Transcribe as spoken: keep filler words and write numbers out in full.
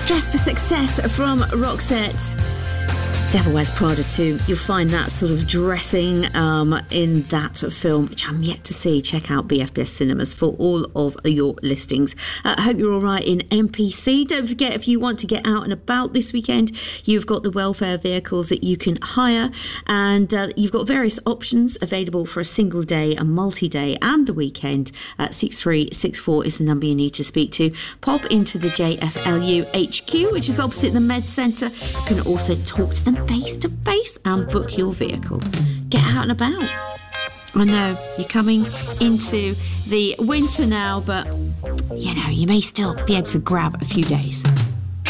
Dress for Success from Roxette. Devil Wears Prada two. You'll find that sort of dressing um, in that film, which I'm yet to see. Check out B F B S Cinemas for all of your listings. I uh, hope you're all right in N P C. Don't forget, if you want to get out and about this weekend, you've got the welfare vehicles that you can hire, and uh, you've got various options available for a single day, a multi-day, and the weekend. Uh, six three six four is the number you need to speak to. Pop into the J F L U H Q, which is opposite the Med Centre. You can also talk to them face to face and book your vehicle. Get out and about. I know you're coming into the winter now, but you know, you may still be able to grab a few days.